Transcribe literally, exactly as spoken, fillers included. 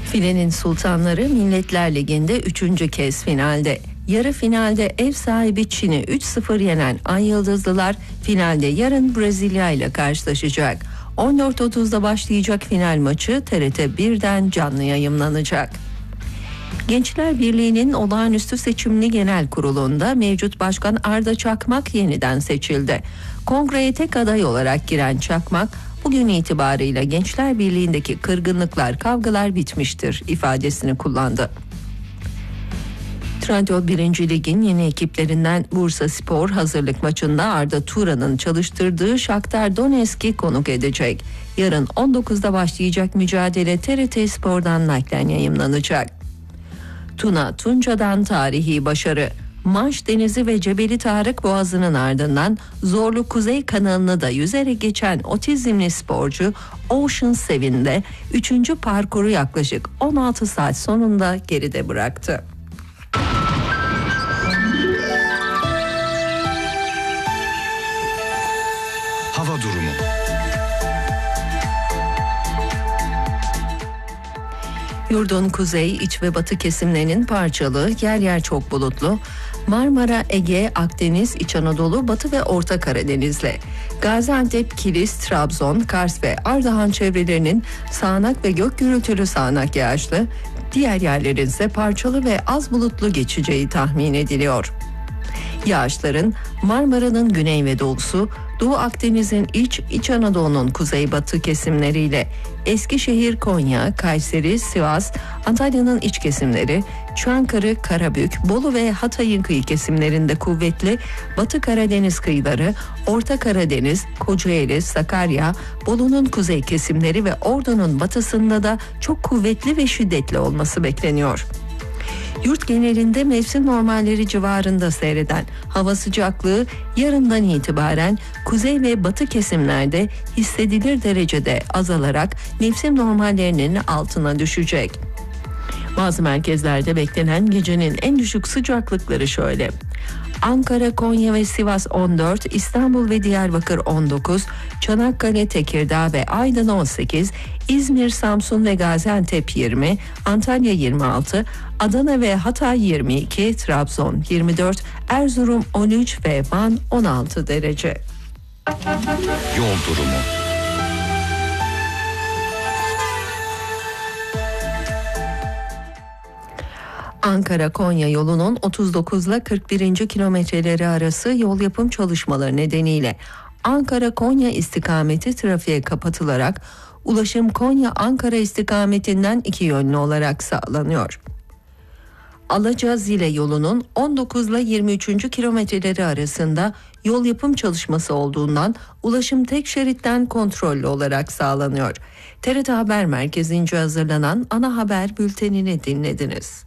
Filenin sultanları Milletler Ligi'nde üçüncü kez finalde. Yarı finalde ev sahibi Çin'i üç sıfır yenen Ay Yıldızlılar finalde yarın Brezilya ile karşılaşacak. on dört otuzda başlayacak final maçı T R T birden canlı yayımlanacak. Gençler Birliği'nin olağanüstü seçimli genel kurulunda mevcut başkan Arda Çakmak yeniden seçildi. Kongreye tek aday olarak giren Çakmak, bugün itibarıyla Gençler Birliği'ndeki kırgınlıklar, kavgalar bitmiştir ifadesini kullandı. Trendyol birinci Lig'in yeni ekiplerinden Bursaspor hazırlık maçında Arda Turan'ın çalıştırdığı Shakhtar Donetsk'i konuk edecek. Yarın on dokuzda başlayacak mücadele T R T Spor'dan naklen yayımlanacak. Tuna Tunca'dan tarihi başarı. Manş Denizi ve Cebeli Tarık Boğazı'nın ardından zorlu Kuzey Kanalını da yüzerek geçen otizmli sporcu Ocean Seven'de üçüncü parkuru yaklaşık on altı saat sonunda geride bıraktı. Hava durumu. Yurdun kuzey, iç ve batı kesimlerinin parçalı, yer yer çok bulutlu, Marmara, Ege, Akdeniz, İç Anadolu, Batı ve Orta Karadeniz'le Gaziantep, Kilis, Trabzon, Kars ve Ardahan çevrelerinin sağanak ve gök gürültülü sağanak yağışlı, diğer yerlerin ise parçalı ve az bulutlu geçeceği tahmin ediliyor. Yağışların Marmara'nın güney ve doğusu, Doğu Akdeniz'in iç, İç Anadolu'nun kuzeybatı kesimleriyle Eskişehir, Konya, Kayseri, Sivas, Antalya'nın iç kesimleri, Çankırı, Karabük, Bolu ve Hatay'ın kıyı kesimlerinde kuvvetli, Batı Karadeniz kıyıları, Orta Karadeniz, Kocaeli, Sakarya, Bolu'nun kuzey kesimleri ve Ordu'nun batısında da çok kuvvetli ve şiddetli olması bekleniyor. Yurt genelinde mevsim normalleri civarında seyreden hava sıcaklığı yarından itibaren kuzey ve batı kesimlerde hissedilir derecede azalarak mevsim normallerinin altına düşecek. Bazı merkezlerde beklenen gecenin en düşük sıcaklıkları şöyle: Ankara, Konya ve Sivas on dört, İstanbul ve Diyarbakır on dokuz, Çanakkale, Tekirdağ ve Aydın on sekiz, İzmir, Samsun ve Gaziantep yirmi, Antalya yirmi altı, Adana ve Hatay yirmi iki, Trabzon yirmi dört, Erzurum on üç ve Van on altı derece. Yol durumu. Ankara-Konya yolunun otuz dokuz ile kırk birinci kilometreleri arası yol yapım çalışmaları nedeniyle Ankara-Konya istikameti trafiğe kapatılarak ulaşım Konya-Ankara istikametinden iki yönlü olarak sağlanıyor. Alaca-Zile yolunun on dokuz ile yirmi üçüncü kilometreleri arasında yol yapım çalışması olduğundan ulaşım tek şeritten kontrollü olarak sağlanıyor. T R T Haber Merkezi'nce hazırlanan ana haber bültenini dinlediniz.